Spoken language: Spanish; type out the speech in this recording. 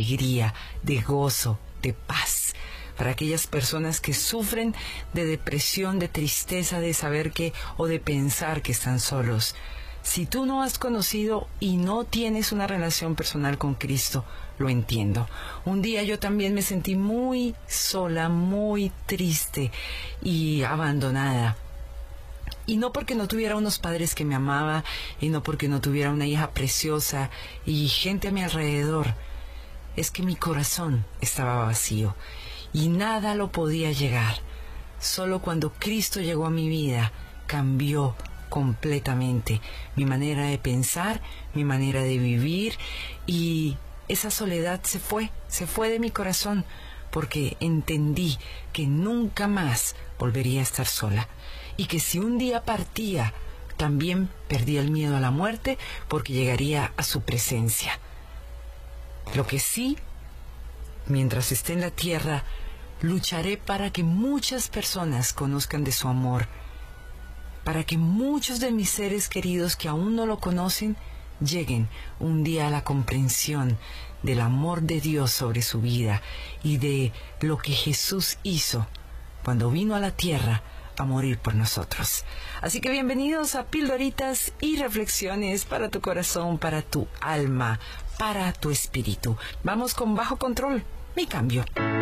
alegría, de gozo, de paz. Para aquellas personas que sufren de depresión, de tristeza, de saber que o de pensar que están solos. Si tú no has conocido y no tienes una relación personal con Cristo, lo entiendo. Un día yo también me sentí muy sola, muy triste y abandonada. Y no porque no tuviera unos padres que me amaban, y no porque no tuviera una hija preciosa y gente a mi alrededor. Es que mi corazón estaba vacío y nada lo podía llegar. Solo cuando Cristo llegó a mi vida, cambió completamente mi manera de pensar, mi manera de vivir, y esa soledad se fue de mi corazón, porque entendí que nunca más volvería a estar sola, y que si un día partía, también perdía el miedo a la muerte, porque llegaría a su presencia. Lo que sí, mientras esté en la tierra, lucharé para que muchas personas conozcan de su amor, para que muchos de mis seres queridos que aún no lo conocen lleguen un día a la comprensión del amor de Dios sobre su vida y de lo que Jesús hizo cuando vino a la tierra a morir por nosotros. Así que bienvenidos a Pildoritas y Reflexiones para tu corazón, para tu alma, para tu espíritu. Vamos con Bajo Control, mi cambio.